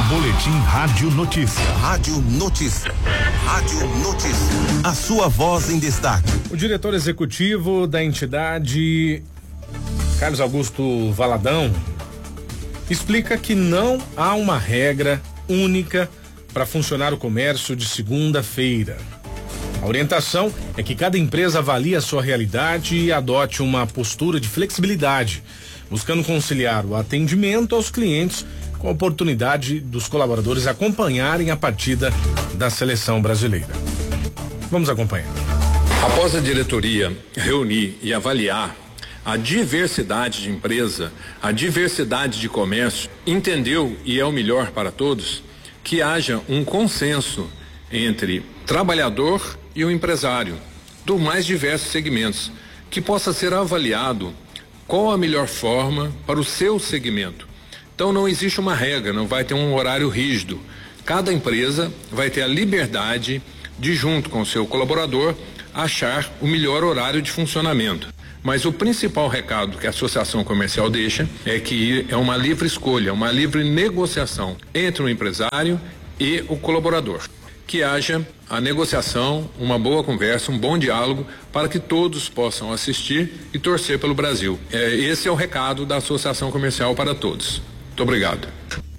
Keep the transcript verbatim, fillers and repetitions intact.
Boletim Rádio Notícia. Rádio Notícia. Rádio Notícia. A sua voz em destaque. O diretor executivo da entidade, Carlos Augusto Valadão, explica que não há uma regra única para funcionar o comércio de segunda-feira. A orientação é que cada empresa avalie a sua realidade e adote uma postura de flexibilidade, buscando conciliar o atendimento aos clientes com a oportunidade dos colaboradores acompanharem a partida da seleção brasileira. Vamos acompanhar. Após a diretoria reunir e avaliar a diversidade de empresa, a diversidade de comércio, entendeu, e é o melhor para todos, que haja um consenso entre trabalhador e o empresário, dos mais diversos segmentos, que possa ser avaliado qual a melhor forma para o seu segmento. Então não existe uma regra, não vai ter um horário rígido. Cada empresa vai ter a liberdade de, junto com o seu colaborador, achar o melhor horário de funcionamento. Mas o principal recado que a Associação Comercial deixa é que é uma livre escolha, uma livre negociação entre o empresário e o colaborador. Que haja a negociação, uma boa conversa, um bom diálogo para que todos possam assistir e torcer pelo Brasil. É, esse é o recado da Associação Comercial para todos. Muito obrigado.